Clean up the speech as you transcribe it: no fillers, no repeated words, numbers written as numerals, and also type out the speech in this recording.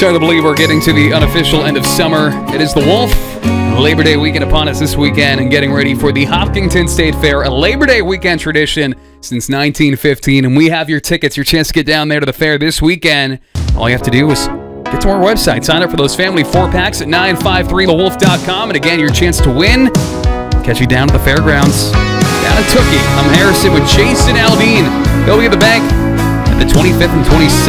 Hard to believe we're getting to the unofficial end of summer. It is the Wolf. Labor Day weekend upon us this weekend and getting ready for the Hopkinton State Fair, a Labor Day weekend tradition since 1915. And we have your tickets, your chance to get down there to the fair this weekend. All you have to do is get to our website, sign up for those family 4-packs at 953thewolf.com. And again, your chance to win, catch you down at the fairgrounds down in Tookie. I'm Harrison with Jason Aldean. They'll be at the bank at the 25th and 26th.